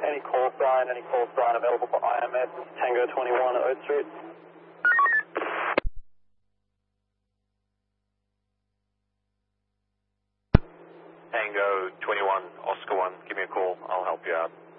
any call sign available for IMS, Tango 21 at Oak Street. Tango 21, Oscar 1, give me a call, I'll help you out.